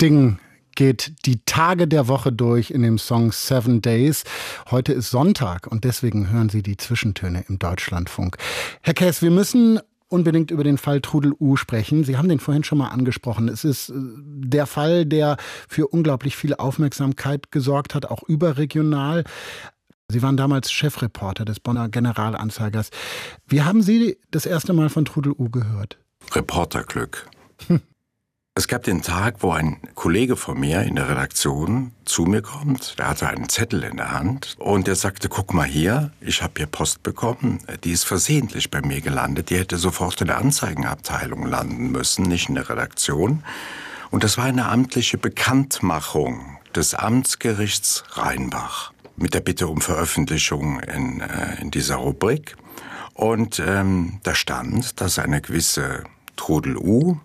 Sting geht die Tage der Woche durch in dem Song 7 Days. Heute ist Sonntag und deswegen hören Sie die Zwischentöne im Deutschlandfunk. Herr Käs, wir müssen unbedingt über den Fall Trudel U sprechen. Sie haben den vorhin schon mal angesprochen. Es ist der Fall, der für unglaublich viel Aufmerksamkeit gesorgt hat, auch überregional. Sie waren damals Chefreporter des Bonner Generalanzeigers. Wie haben Sie das erste Mal von Trudel U gehört? Reporterglück. Es gab den Tag, wo ein Kollege von mir in der Redaktion zu mir kommt. Der hatte einen Zettel in der Hand und der sagte, guck mal hier, ich habe hier Post bekommen. Die ist versehentlich bei mir gelandet. Die hätte sofort in der Anzeigenabteilung landen müssen, nicht in der Redaktion. Und das war eine amtliche Bekanntmachung des Amtsgerichts Rheinbach mit der Bitte um Veröffentlichung in dieser Rubrik. Und da stand, dass eine gewisse Trudel U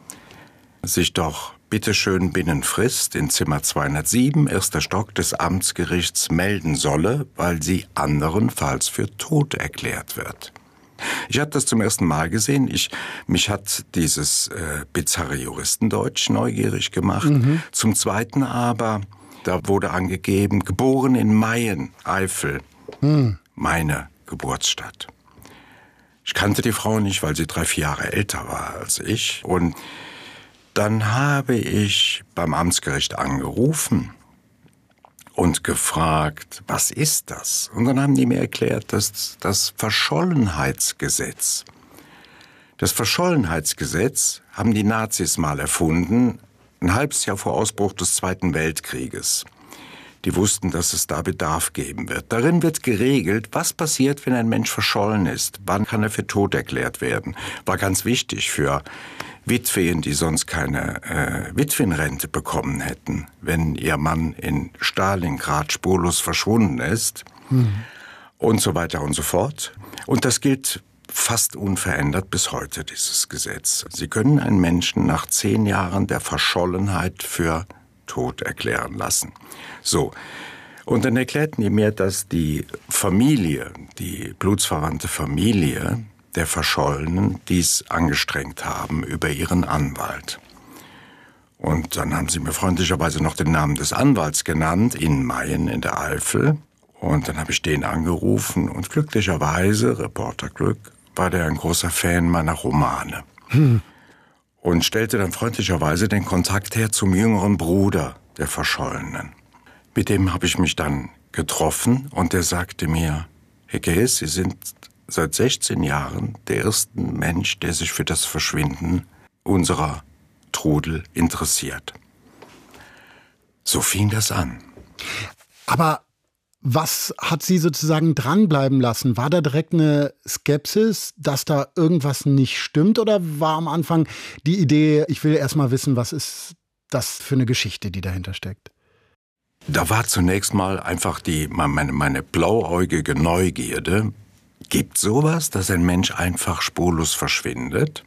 sich doch bitteschön binnen Frist in Zimmer 207, erster Stock des Amtsgerichts melden solle, weil sie anderenfalls für tot erklärt wird. Ich habe das zum ersten Mal gesehen. Mich hat dieses bizarre Juristendeutsch neugierig gemacht. Zum Zweiten aber, da wurde angegeben, geboren in Mayen, Eifel, meine Geburtsstadt. Ich kannte die Frau nicht, weil sie 3-4 Jahre älter war als ich. Und dann habe ich beim Amtsgericht angerufen und gefragt, was ist das? Und dann haben die mir erklärt, dass das Verschollenheitsgesetz. Das Verschollenheitsgesetz haben die Nazis mal erfunden, ein halbes Jahr vor Ausbruch des Zweiten Weltkrieges. Die wussten, dass es da Bedarf geben wird. Darin wird geregelt, was passiert, wenn ein Mensch verschollen ist. Wann kann er für tot erklärt werden? War ganz wichtig für Witwen, die sonst keine Witwenrente bekommen hätten, wenn ihr Mann in Stalingrad spurlos verschwunden ist und so weiter und so fort. Und das gilt fast unverändert bis heute, dieses Gesetz. Sie können einen Menschen nach 10 Jahren der Verschollenheit für tot erklären lassen. So. Und dann erklärten die mir, dass die Familie, die blutsverwandte Familie der Verschollenen dies angestrengt haben über ihren Anwalt. Und dann haben sie mir freundlicherweise noch den Namen des Anwalts genannt, in Mayen in der Eifel. Und dann habe ich den angerufen und glücklicherweise, Reporterglück, war der ein großer Fan meiner Romane. Und stellte dann freundlicherweise den Kontakt her zum jüngeren Bruder der Verschollenen. Mit dem habe ich mich dann getroffen und der sagte mir, Herr Käs, Sie sind seit 16 Jahren der erste Mensch, der sich für das Verschwinden unserer Trudel interessiert. So fing das an. Aber was hat Sie sozusagen dranbleiben lassen? War da direkt eine Skepsis, dass da irgendwas nicht stimmt? Oder war am Anfang die Idee, ich will erst mal wissen, was ist das für eine Geschichte, die dahinter steckt? Da war zunächst mal einfach meine blauäugige Neugierde. Gibt sowas, dass ein Mensch einfach spurlos verschwindet?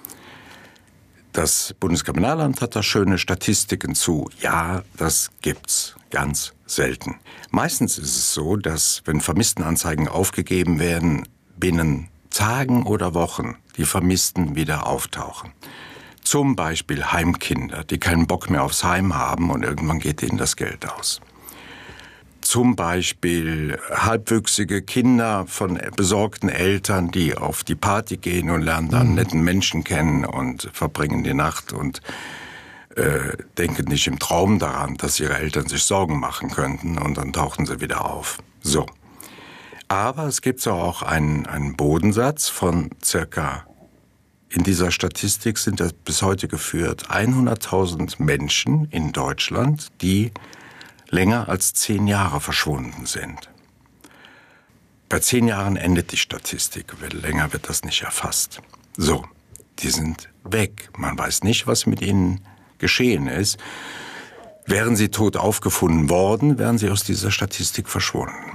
Das Bundeskriminalamt hat da schöne Statistiken zu. Ja, das gibt's ganz selten. Meistens ist es so, dass, wenn Vermisstenanzeigen aufgegeben werden, binnen Tagen oder Wochen die Vermissten wieder auftauchen. Zum Beispiel Heimkinder, die keinen Bock mehr aufs Heim haben und irgendwann geht ihnen das Geld aus. Zum Beispiel halbwüchsige Kinder von besorgten Eltern, die auf die Party gehen und lernen dann einen netten Menschen kennen und verbringen die Nacht und denken nicht im Traum daran, dass ihre Eltern sich Sorgen machen könnten und dann tauchen sie wieder auf. So. Aber es gibt auch einen Bodensatz von circa, in dieser Statistik sind das bis heute geführt, 100.000 Menschen in Deutschland, die länger als 10 Jahre verschwunden sind. Bei 10 Jahren endet die Statistik, weil länger wird das nicht erfasst. So, die sind weg. Man weiß nicht, was mit ihnen geschehen ist. Wären sie tot aufgefunden worden, wären sie aus dieser Statistik verschwunden.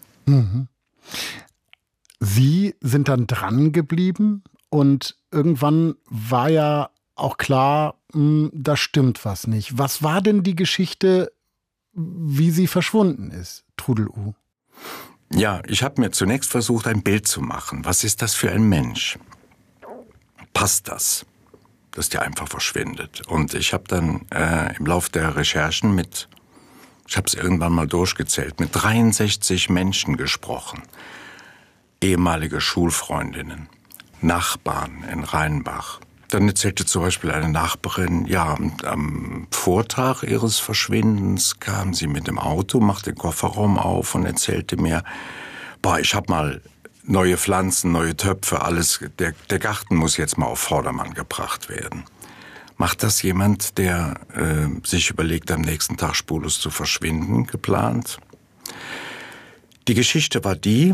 Sie sind dann dran geblieben und irgendwann war ja auch klar, da stimmt was nicht. Was war denn die Geschichte, wie sie verschwunden ist, Trudel U? Ja, ich habe mir zunächst versucht, ein Bild zu machen. Was ist das für ein Mensch? Passt das? dass die einfach verschwindet. Und ich habe dann im Lauf der Recherchen ich habe es irgendwann mal durchgezählt, mit 63 Menschen gesprochen. Ehemalige Schulfreundinnen, Nachbarn in Rheinbach. Dann erzählte zum Beispiel eine Nachbarin, ja, am Vortag ihres Verschwindens kam sie mit dem Auto, machte den Kofferraum auf und erzählte mir, ich habe mal neue Pflanzen, neue Töpfe, alles, der Garten muss jetzt mal auf Vordermann gebracht werden. Macht das jemand, der sich überlegt, am nächsten Tag spurlos zu verschwinden, geplant? Die Geschichte war die,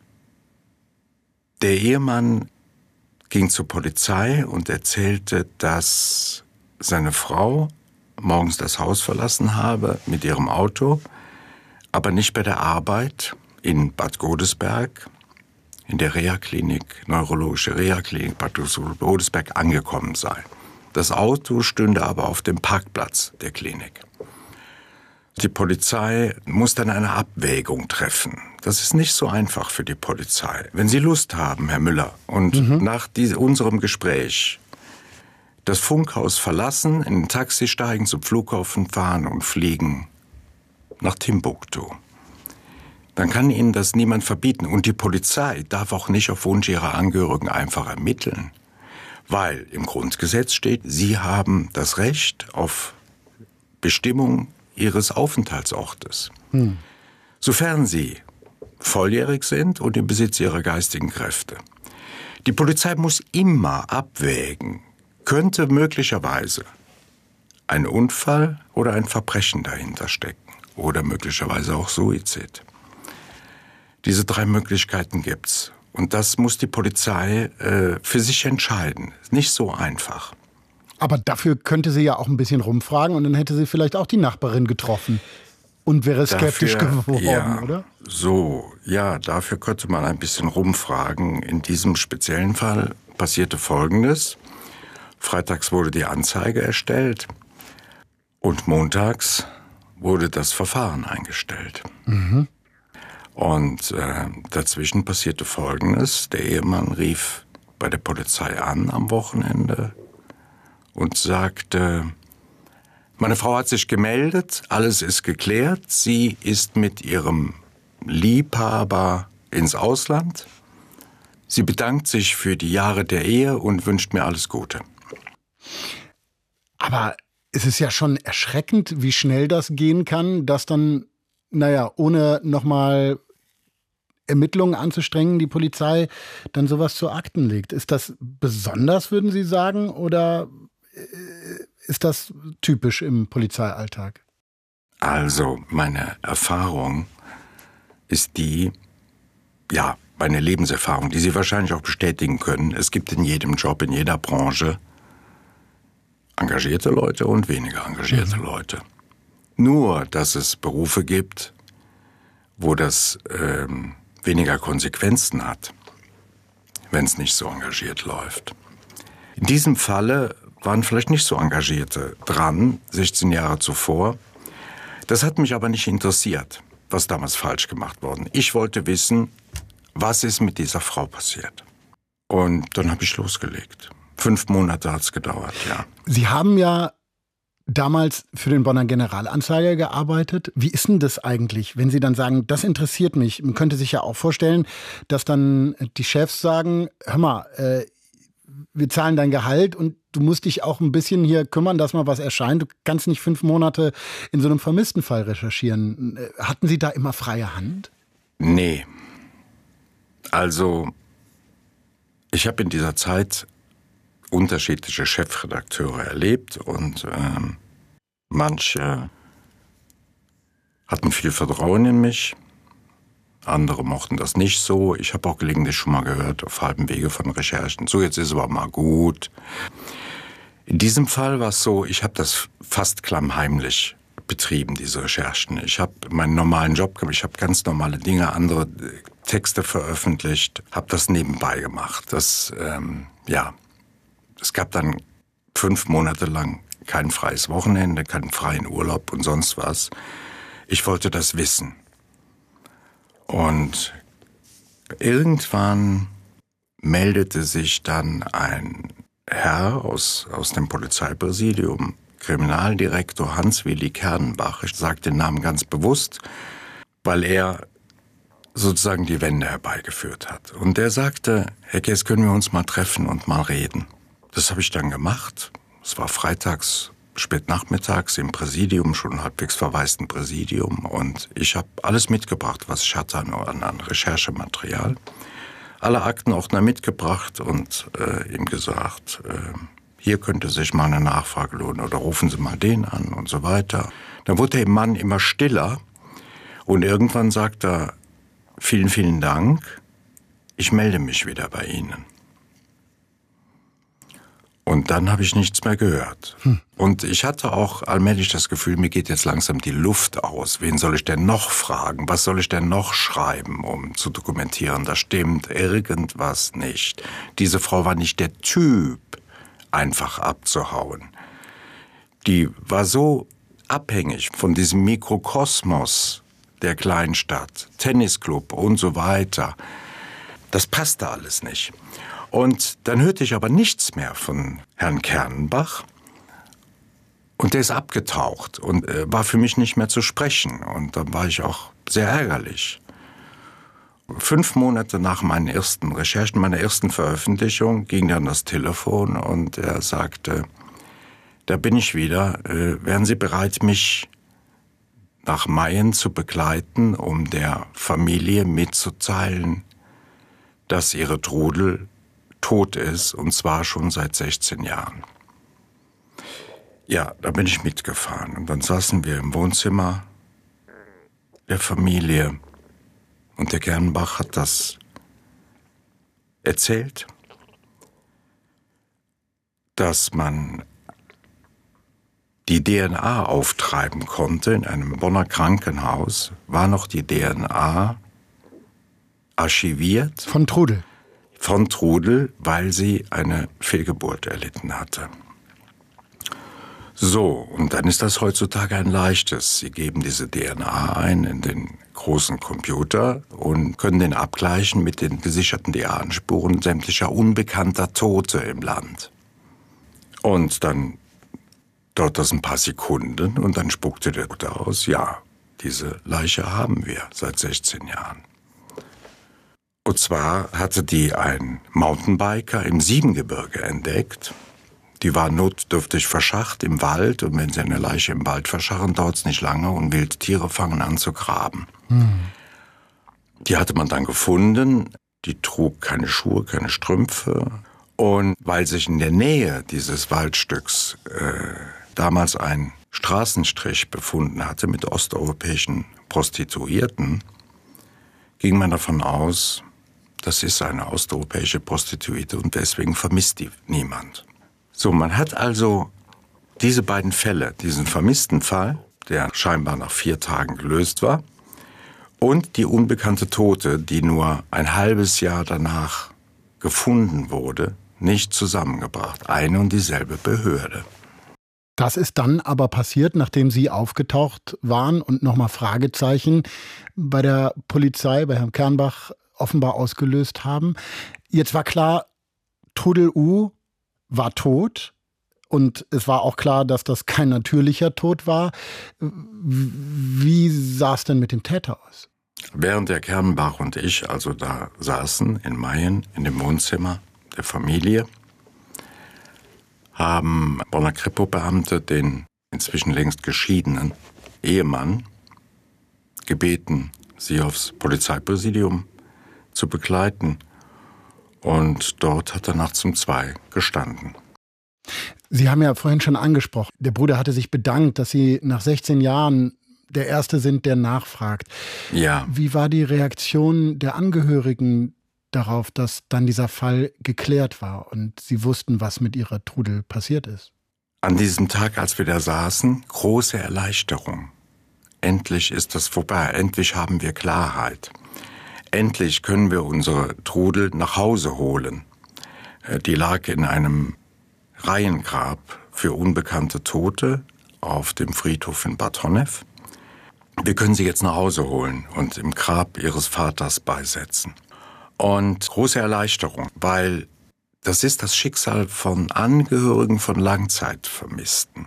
der Ehemann ging zur Polizei und erzählte, dass seine Frau morgens das Haus verlassen habe mit ihrem Auto, aber nicht bei der Arbeit in Bad Godesberg, in der Reha-Klinik, neurologische Reha-Klinik Bad Godesberg angekommen sei. Das Auto stünde aber auf dem Parkplatz der Klinik. Die Polizei muss dann eine Abwägung treffen. Das ist nicht so einfach für die Polizei. Wenn Sie Lust haben, Herr Müller, und nach unserem Gespräch das Funkhaus verlassen, in ein Taxi steigen, zum Flughafen fahren und fliegen nach Timbuktu, dann kann Ihnen das niemand verbieten. Und die Polizei darf auch nicht auf Wunsch ihrer Angehörigen einfach ermitteln. Weil im Grundgesetz steht, Sie haben das Recht auf Bestimmung Ihres Aufenthaltsortes. Sofern Sie volljährig sind und im Besitz Ihrer geistigen Kräfte. Die Polizei muss immer abwägen, könnte möglicherweise ein Unfall oder ein Verbrechen dahinter stecken oder möglicherweise auch Suizid. Diese 3 Möglichkeiten gibt's. Und das muss die Polizei für sich entscheiden. Nicht so einfach. Aber dafür könnte sie ja auch ein bisschen rumfragen und dann hätte sie vielleicht auch die Nachbarin getroffen und wäre skeptisch geworden, oder? Dafür könnte man ein bisschen rumfragen. In diesem speziellen Fall passierte Folgendes. Freitags wurde die Anzeige erstellt und montags wurde das Verfahren eingestellt. Und dazwischen passierte Folgendes. Der Ehemann rief bei der Polizei an am Wochenende und sagte, meine Frau hat sich gemeldet, alles ist geklärt, sie ist mit ihrem Liebhaber ins Ausland. Sie bedankt sich für die Jahre der Ehe und wünscht mir alles Gute. Aber es ist ja schon erschreckend, wie schnell das gehen kann, dass dann, ohne nochmal Ermittlungen anzustrengen, die Polizei dann sowas zu Akten legt. Ist das besonders, würden Sie sagen, oder ist das typisch im Polizeialltag? Also, meine Erfahrung ist meine Lebenserfahrung, die Sie wahrscheinlich auch bestätigen können. Es gibt in jedem Job, in jeder Branche engagierte Leute und weniger engagierte Leute. Nur, dass es Berufe gibt, wo das weniger Konsequenzen hat, wenn es nicht so engagiert läuft. In diesem Falle waren vielleicht nicht so Engagierte dran, 16 Jahre zuvor. Das hat mich aber nicht interessiert, was damals falsch gemacht worden. Ich wollte wissen, was ist mit dieser Frau passiert. Und dann habe ich losgelegt. 5 Monate hat es gedauert, ja. Sie haben ja damals für den Bonner Generalanzeiger gearbeitet. Wie ist denn das eigentlich, wenn Sie dann sagen, das interessiert mich? Man könnte sich ja auch vorstellen, dass dann die Chefs sagen, hör mal, wir zahlen dein Gehalt und du musst dich auch ein bisschen hier kümmern, dass mal was erscheint. Du kannst nicht 5 Monate in so einem Vermisstenfall recherchieren. Hatten Sie da immer freie Hand? Nee. Also, ich habe in dieser Zeit unterschiedliche Chefredakteure erlebt und manche hatten viel Vertrauen in mich, andere mochten das nicht so. Ich habe auch gelegentlich schon mal gehört, auf halbem Wege von Recherchen, so jetzt ist aber mal gut. In diesem Fall war es so, ich habe das fast klammheimlich betrieben, diese Recherchen. Ich habe meinen normalen Job gemacht, ich habe ganz normale Dinge, andere Texte veröffentlicht, habe das nebenbei gemacht. Es gab dann 5 Monate lang kein freies Wochenende, keinen freien Urlaub und sonst was. Ich wollte das wissen. Und irgendwann meldete sich dann ein Herr aus dem Polizeipräsidium, Kriminaldirektor Hans-Willi Kernbach, ich sage den Namen ganz bewusst, weil er sozusagen die Wende herbeigeführt hat. Und der sagte, Herr Kess, können wir uns mal treffen und mal reden? Das habe ich dann gemacht. Es war freitags, spät nachmittags im Präsidium, schon halbwegs verwaisten Präsidium. Und ich habe alles mitgebracht, was ich hatte an Recherchematerial. Alle Aktenordner mitgebracht und ihm gesagt, hier könnte sich mal eine Nachfrage lohnen oder rufen Sie mal den an und so weiter. Dann wurde der Mann immer stiller und irgendwann sagt er, vielen, vielen Dank, ich melde mich wieder bei Ihnen. Und dann habe ich nichts mehr gehört. Und ich hatte auch allmählich das Gefühl, mir geht jetzt langsam die Luft aus. Wen soll ich denn noch fragen? Was soll ich denn noch schreiben, um zu dokumentieren? Da stimmt irgendwas nicht. Diese Frau war nicht der Typ, einfach abzuhauen. Die war so abhängig von diesem Mikrokosmos der Kleinstadt, Tennisclub und so weiter. Das passte alles nicht. Und dann hörte ich aber nichts mehr von Herrn Kernbach. Und der ist abgetaucht und war für mich nicht mehr zu sprechen. Und da war ich auch sehr ärgerlich. 5 Monate nach meinen ersten Recherchen, meiner ersten Veröffentlichung, ging dann das Telefon und er sagte, da bin ich wieder, wären Sie bereit, mich nach Mayen zu begleiten, um der Familie mitzuteilen, dass ihre Trudel tot ist, und zwar schon seit 16 Jahren. Ja, da bin ich mitgefahren und dann saßen wir im Wohnzimmer der Familie und der Kernbach hat das erzählt, dass man die DNA auftreiben konnte in einem Bonner Krankenhaus, war noch die DNA archiviert. Von Trudel. Von Trudel, weil sie eine Fehlgeburt erlitten hatte. So, und dann ist das heutzutage ein leichtes. Sie geben diese DNA ein in den großen Computer und können den abgleichen mit den gesicherten DNA-Spuren sämtlicher unbekannter Tote im Land. Und dann dauert das ein paar Sekunden und dann spuckte der Tote aus, ja, diese Leiche haben wir seit 16 Jahren. Und zwar hatte die ein Mountainbiker im Siebengebirge entdeckt. Die war notdürftig verscharrt im Wald und wenn sie eine Leiche im Wald verscharren, dauert es nicht lange und Wildtiere fangen an zu graben. Die hatte man dann gefunden, die trug keine Schuhe, keine Strümpfe und weil sich in der Nähe dieses Waldstücks damals ein Straßenstrich befunden hatte mit osteuropäischen Prostituierten, ging man davon aus, das ist eine osteuropäische Prostituierte und deswegen vermisst die niemand. So, man hat also diese beiden Fälle, diesen vermissten Fall, der scheinbar nach 4 Tagen gelöst war, und die unbekannte Tote, die nur ein halbes Jahr danach gefunden wurde, nicht zusammengebracht. Eine und dieselbe Behörde. Das ist dann aber passiert, nachdem Sie aufgetaucht waren und nochmal Fragezeichen bei der Polizei, bei Herrn Kernbach offenbar ausgelöst haben. Jetzt war klar, Trudel U war tot und es war auch klar, dass das kein natürlicher Tod war. Wie sah es denn mit dem Täter aus? Während der Kernbach und ich also da saßen in Mayen in dem Wohnzimmer der Familie, haben Bonner Kripo-Beamte den inzwischen längst geschiedenen Ehemann gebeten, sie aufs Polizeipräsidium zu begleiten. Und dort hat er nachts um 2 gestanden. Sie haben ja vorhin schon angesprochen, der Bruder hatte sich bedankt, dass Sie nach 16 Jahren der Erste sind, der nachfragt. Ja. Wie war die Reaktion der Angehörigen darauf, dass dann dieser Fall geklärt war und Sie wussten, was mit Ihrer Trudel passiert ist? An diesem Tag, als wir da saßen, große Erleichterung. Endlich ist das vorbei, endlich haben wir Klarheit. Endlich können wir unsere Trudel nach Hause holen. Die lag in einem Reihengrab für unbekannte Tote auf dem Friedhof in Bad Honnef. Wir können sie jetzt nach Hause holen und im Grab ihres Vaters beisetzen. Und große Erleichterung, weil Das ist das Schicksal von Angehörigen von Langzeitvermissten.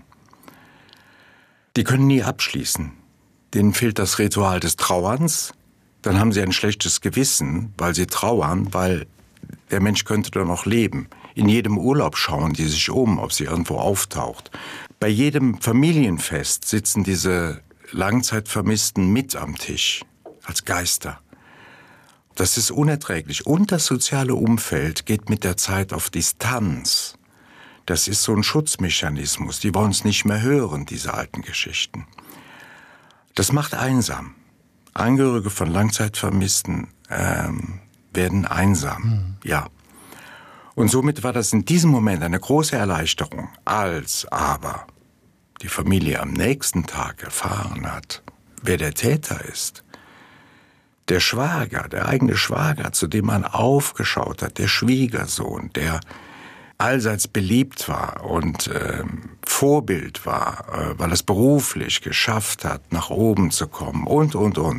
Die können nie abschließen. Denen fehlt das Ritual des Trauerns. Dann haben sie ein schlechtes Gewissen, weil sie trauern, weil der Mensch könnte doch noch leben. In jedem Urlaub schauen die sich um, ob sie irgendwo auftaucht. Bei jedem Familienfest sitzen diese Langzeitvermissten mit am Tisch, als Geister. Das ist unerträglich. Und das soziale Umfeld geht mit der Zeit auf Distanz. Das ist so ein Schutzmechanismus. Die wollen es nicht mehr hören, diese alten Geschichten. Das macht einsam. Angehörige von Langzeitvermissten werden einsam, ja. Und somit war das in diesem Moment eine große Erleichterung, als aber die Familie am nächsten Tag erfahren hat, wer der Täter ist. Der Schwager, der eigene Schwager, zu dem man aufgeschaut hat, der Schwiegersohn, der allseits beliebt war und Vorbild war, weil er es beruflich geschafft hat, nach oben zu kommen und.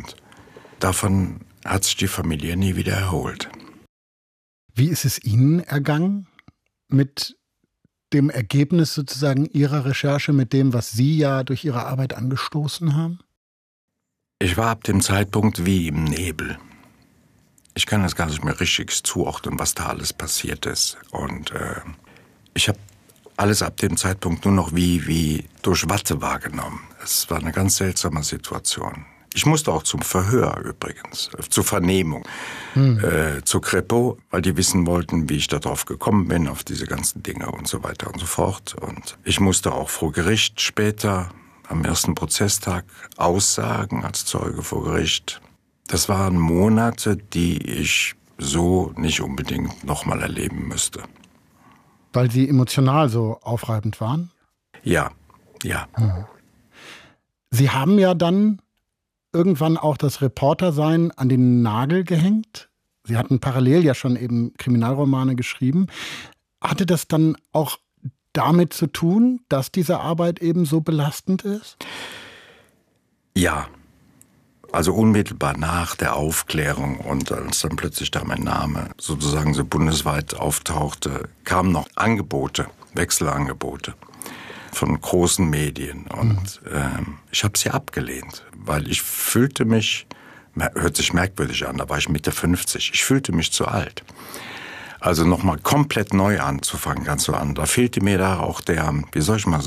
Davon hat sich die Familie nie wieder erholt. Wie ist es Ihnen ergangen mit dem Ergebnis sozusagen Ihrer Recherche, mit dem, was Sie ja durch Ihre Arbeit angestoßen haben? Ich war ab dem Zeitpunkt wie im Nebel. Ich kann das gar nicht mehr richtig zuordnen, was da alles passiert ist. Und ich habe alles ab dem Zeitpunkt nur noch wie durch Watte wahrgenommen. Es war eine ganz seltsame Situation. Ich musste auch zum Verhör übrigens, zur Vernehmung, zur Kripo, weil die wissen wollten, wie ich darauf gekommen bin, auf diese ganzen Dinge und so weiter und so fort. Und ich musste auch vor Gericht später am ersten Prozesstag aussagen als Zeuge vor Gericht. Das waren Monate, die ich so nicht unbedingt nochmal erleben müsste. Weil sie emotional so aufreibend waren? Ja. Sie haben ja dann irgendwann auch das Reportersein an den Nagel gehängt. Sie hatten parallel ja schon eben Kriminalromane geschrieben. Hatte das dann auch damit zu tun, dass diese Arbeit eben so belastend ist? Ja, also unmittelbar nach der Aufklärung und als dann plötzlich da mein Name sozusagen so bundesweit auftauchte, kamen noch Angebote, Wechselangebote von großen Medien und ich habe sie abgelehnt, weil ich fühlte mich, hört sich merkwürdig an, da war ich Mitte 50, ich fühlte mich zu alt. Also nochmal komplett neu anzufangen, ganz so an. Da fehlte mir da auch der, wie soll ich mal